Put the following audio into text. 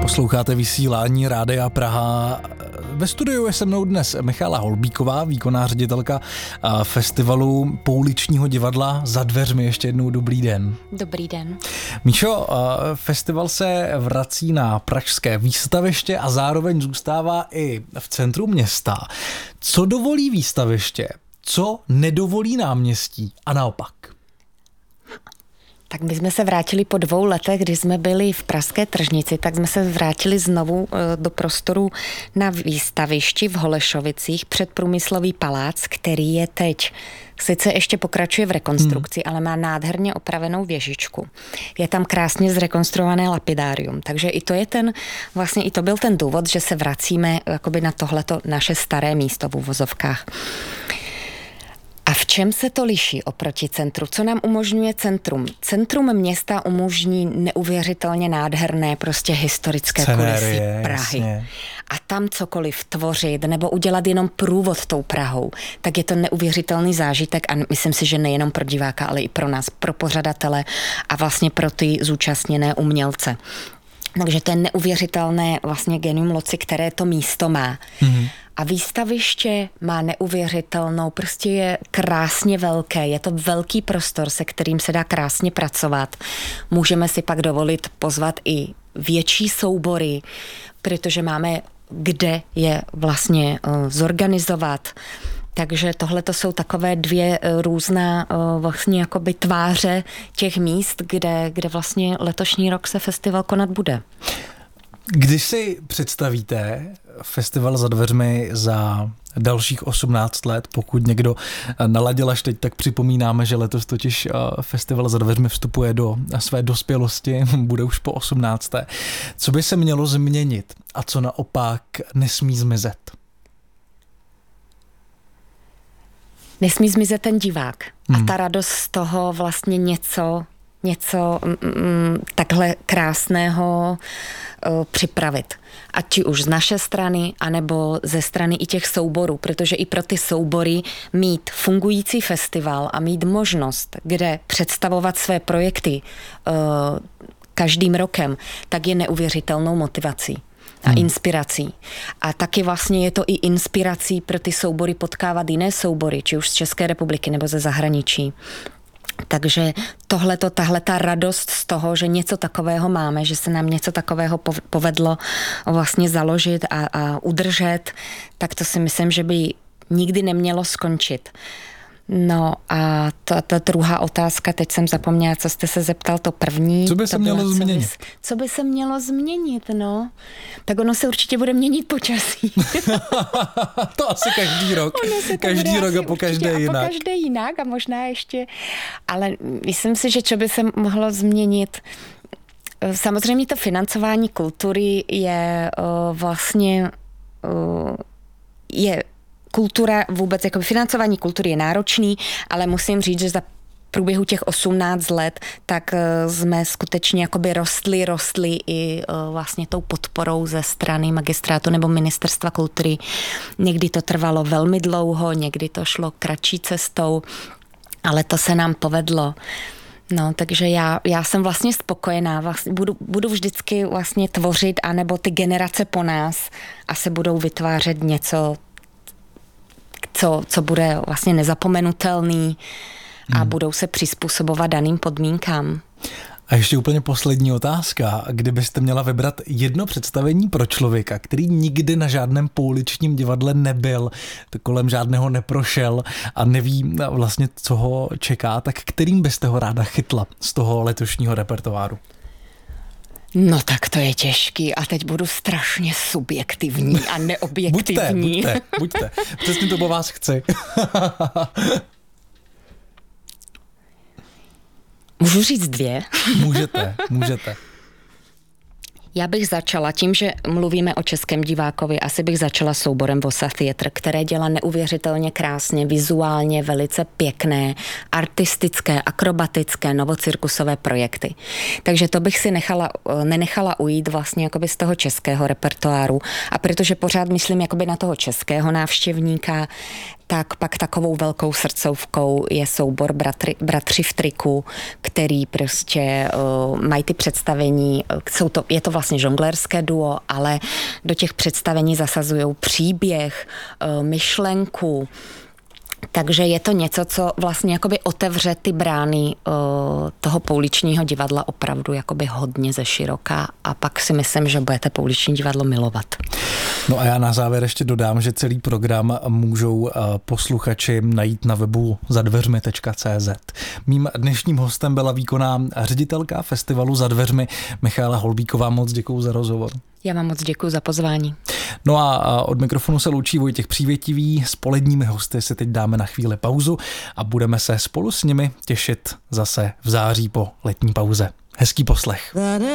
Posloucháte vysílání Rádia Praha. Ve studiu je se mnou dnes Michala Holbíková, výkonná ředitelka festivalu pouličního divadla Za dveřmi. Ještě jednou dobrý den. Dobrý den. Míšo, festival se vrací na pražské výstaviště a zároveň zůstává i v centru města. Co dovolí výstaviště? Co nedovolí náměstí? A naopak? Tak my jsme se vrátili po 2 letech, kdy jsme byli v pražské tržnici, tak jsme se vrátili znovu do prostoru na výstavišti v Holešovicích před Průmyslový palác, který je teď, sice ještě pokračuje v rekonstrukci, ale má nádherně opravenou věžičku. Je tam krásně zrekonstruované lapidárium, takže i to je vlastně i to byl ten důvod, že se vracíme jakoby na tohleto naše staré místo v uvozovkách. A v čem se to liší oproti centru? Co nám umožňuje centrum? Centrum města umožní neuvěřitelně nádherné prostě historické kulisy Prahy. Jasně. A tam cokoliv tvořit nebo udělat jenom průvod tou Prahou, tak je to neuvěřitelný zážitek a myslím si, že nejenom pro diváka, ale i pro nás, pro pořadatele a vlastně pro ty zúčastněné umělce. Takže to je neuvěřitelné vlastně genium loci, které to místo má. Mm-hmm. A výstaviště má neuvěřitelnou, prostě je krásně velké, je to velký prostor, se kterým se dá krásně pracovat. Můžeme si pak dovolit pozvat i větší soubory, protože máme kde je vlastně zorganizovat. Takže tohle to jsou takové 2 různá vlastně jakoby tváře těch míst, kde vlastně letošní rok se festival konat bude. Když si představíte festival Za dveřmi za dalších 18 let, pokud někdo naladil až teď, tak připomínáme, že letos totiž festival Za dveřmi vstupuje do své dospělosti, bude už po 18. Co by se mělo změnit a co naopak nesmí zmizet? Nesmí zmizet ten divák a ta radost z toho vlastně něco takhle krásného připravit. Ať už z naší strany, anebo ze strany i těch souborů, protože i pro ty soubory mít fungující festival a mít možnost, kde představovat své projekty každým rokem, tak je neuvěřitelnou motivací a inspirací. A taky vlastně je to i inspirací pro ty soubory potkávat jiné soubory, či už z České republiky nebo ze zahraničí. Takže tahle ta radost z toho, že něco takového máme, že se nám něco takového povedlo vlastně založit a udržet, tak to si myslím, že by nikdy nemělo skončit. No a ta druhá otázka, teď jsem zapomněla, co jste se zeptal, to první. Co by se mělo změnit? Co by se mělo změnit, no? Tak ono se určitě bude měnit počasí. To asi každý rok. Každý rok a po každé jinak. Po každé jinak a možná ještě, ale myslím si, že co by se mohlo změnit. Samozřejmě to financování kultury je vlastně kultura vůbec, jako financování kultury je náročný, ale musím říct, že za průběhu těch 18 let, tak jsme skutečně jakoby rostli i vlastně tou podporou ze strany magistrátu nebo ministerstva kultury. Někdy to trvalo velmi dlouho, někdy to šlo kratší cestou, ale to se nám povedlo. No, takže já jsem vlastně spokojená, vlastně budu vždycky vlastně tvořit, anebo ty generace po nás a se budou vytvářet něco, co bude vlastně nezapomenutelný a budou se přizpůsobovat daným podmínkám. A ještě úplně poslední otázka. Kdybyste měla vybrat jedno představení pro člověka, který nikdy na žádném pouličním divadle nebyl, kolem žádného neprošel a neví vlastně, co ho čeká, tak kterým byste ho ráda chytla z toho letošního repertoáru? No tak to je těžký a teď budu strašně subjektivní a neobjektivní. Buďte. Přesně to po vás chci. Můžu říct 2? Můžete. Já bych začala tím, že mluvíme o českém divákovi, asi bych začala souborem Vosa Theatre, které dělá neuvěřitelně krásně, vizuálně velice pěkné, artistické, akrobatické, novocirkusové projekty. Takže to bych si nenechala ujít vlastně jakoby z toho českého repertoáru. A protože pořád myslím jakoby na toho českého návštěvníka, tak pak takovou velkou srdcovkou je soubor Bratři v triku, který prostě mají ty představení, je to vlastně žonglérské duo, ale do těch představení zasazují příběh, myšlenku. Takže je to něco, co vlastně jakoby otevře ty brány toho pouličního divadla opravdu jakoby hodně ze široka a pak si myslím, že budete pouliční divadlo milovat. No a já na závěr ještě dodám, že celý program můžou posluchači najít na webu zadveřmi.cz. Mým dnešním hostem byla výkonná ředitelka festivalu Za dveřmi Michaela Holbíková. Moc děkuju za rozhovor. Já vám moc děkuju za pozvání. No a od mikrofonu se loučí Vojtěch Přívětivý. S poledními hosty si teď dáme na chvíli pauzu a budeme se spolu s nimi těšit zase v září po letní pauze. Hezký poslech.